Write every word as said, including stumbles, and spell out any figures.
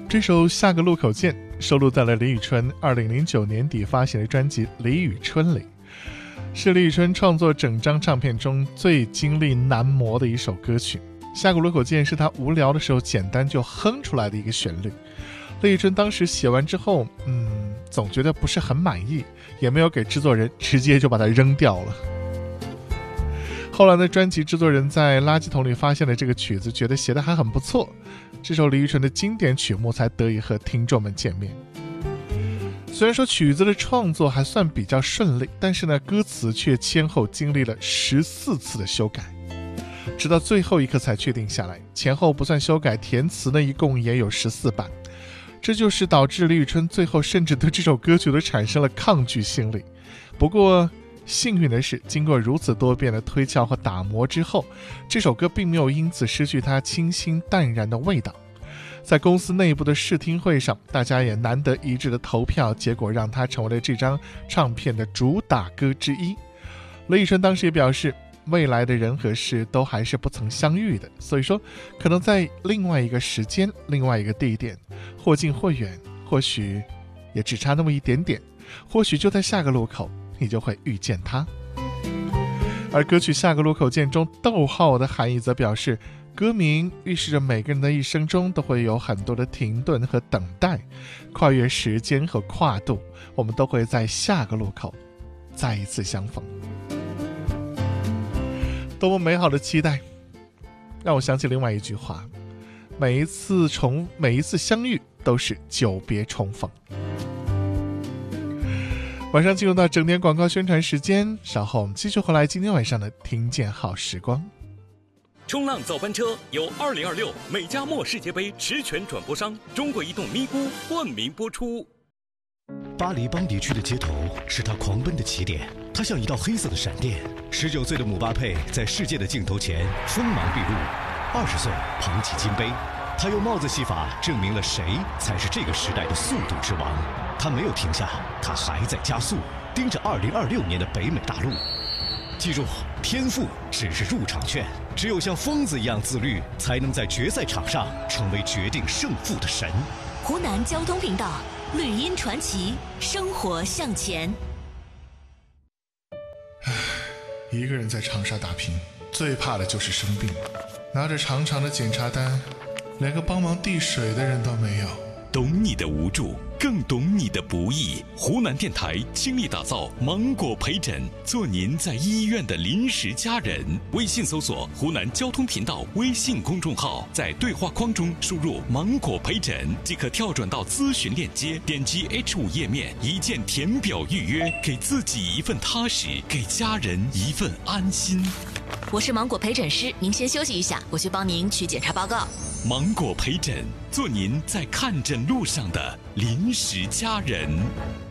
这首《下个路口见》收录在了李宇春二零零九年底发行的专辑《李宇春》里，是李宇春创作整张唱片中最经历难磨的一首歌曲。下个路口见是他无聊的时候简单就哼出来的一个旋律。李宇春当时写完之后，嗯，总觉得不是很满意，也没有给制作人，直接就把它扔掉了。后来的专辑制作人在垃圾桶里发现了这个曲子，觉得写得还很不错，这首李宇春的经典曲目才得以和听众们见面。虽然说曲子的创作还算比较顺利，但是呢，歌词却先后经历了十四次的修改，直到最后一刻才确定下来。前后不算修改，填词呢一共也有十四版，这就是导致李宇春最后甚至对这首歌曲都产生了抗拒心理。不过幸运的是，经过如此多遍的推敲和打磨之后，这首歌并没有因此失去它清新淡然的味道。在公司内部的试听会上，大家也难得一致的投票，结果让它成为了这张唱片的主打歌之一。李宇春当时也表示，未来的人和事都还是不曾相遇的，所以说可能在另外一个时间，另外一个地点，或近或远，或许也只差那么一点点，或许就在下个路口你就会遇见他。而歌曲《下个路口见》中逗号的含义则表示，歌名预示着每个人的一生中都会有很多的停顿和等待，跨越时间和跨度，我们都会在下个路口再一次相逢。多么美好的期待，让我想起另外一句话，每一次重每一次相遇都是久别重逢。晚上进入到整点广告宣传时间，稍后我们继续回来今天晚上的听见好时光。 冲浪早班车由二零二六美加墨世界杯实权转播商中国移动咪咕冠名播出。 巴黎邦迪区的街头是他狂奔的起点，他像一道黑色的闪电。十九岁的姆巴佩在世界的镜头前锋芒毕露，二十岁捧起金杯，他用帽子戏法证明了谁才是这个时代的速度之王。他没有停下，他还在加速，盯着二零二六年的北美大陆。记住，天赋只是入场券，只有像疯子一样自律，才能在决赛场上成为决定胜负的神。 湖南交通频道，绿茵传奇，生活向前。 一个人在长沙打拼，最怕的就是生病，拿着长长的检查单，连个帮忙递水的人都没有。 懂你的无助，更懂你的不易。湖南电台倾力打造芒果陪诊，做您在医院的临时家人。微信搜索湖南交通频道微信公众号，在对话框中输入芒果陪诊即可跳转到咨询链接，点击 H 五 页面，一键填表预约，给自己一份踏实，给家人一份安心。 我是芒果陪诊师，您先休息一下，我去帮您取检查报告。 芒果陪诊，做您在看诊路上的临时家人。